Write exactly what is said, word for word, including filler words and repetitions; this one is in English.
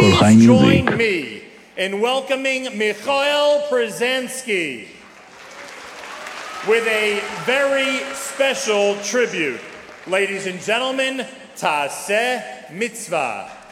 Kol Chai Music. Join me in welcoming Michael Przanski with a very special tribute. Ladies and gentlemen, Taseh Mitzvah.